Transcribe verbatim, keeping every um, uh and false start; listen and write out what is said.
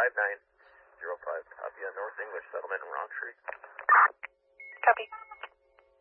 five nine zero five. Copy on North English Settlement in Rocktree. Copy.